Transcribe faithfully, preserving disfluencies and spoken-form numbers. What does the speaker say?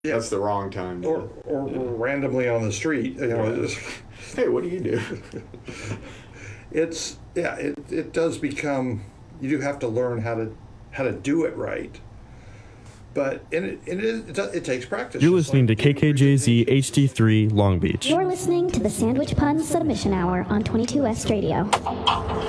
Yeah. That's the wrong time. To, Or, or yeah. randomly on the street, you know. Yeah. Just, Hey, what do you do? it's yeah, it, it does become. You do have to learn how to how to do it right. But and it and it, it, it takes practice. You're just listening like to K K J Z H D three Long Beach. You're listening to the Sandwich Pun Submission Hour on twenty-two West Radio.